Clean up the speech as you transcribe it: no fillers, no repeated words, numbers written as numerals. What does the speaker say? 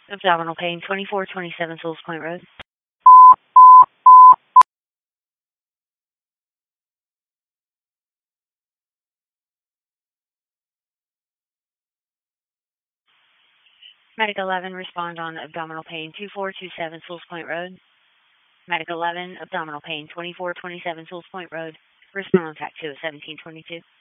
Abdominal pain, 2427 Souls Point Road. Medic 11, respond on abdominal pain, 2427 Souls Point Road. Medic 11, abdominal pain, 2427 Souls Point Road. Respond on TAC 2 at 1722.